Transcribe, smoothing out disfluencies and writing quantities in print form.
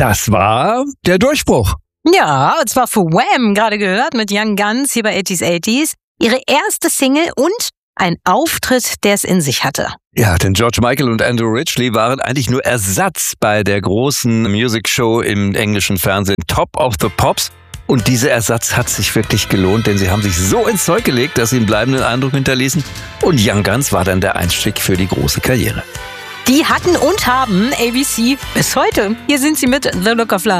Das war der Durchbruch. Ja, und zwar für Wham, gerade gehört, mit Young Guns hier bei 80s. Ihre erste Single und ein Auftritt, der es in sich hatte. Ja, denn George Michael und Andrew Ridgeley waren eigentlich nur Ersatz bei der großen Music Show im englischen Fernsehen Top of the Pops. Und dieser Ersatz hat sich wirklich gelohnt, denn sie haben sich so ins Zeug gelegt, dass sie einen bleibenden Eindruck hinterließen. Und Young Guns war dann der Einstieg für die große Karriere. Die hatten und haben ABC bis heute. Hier sind sie mit The Look of Love.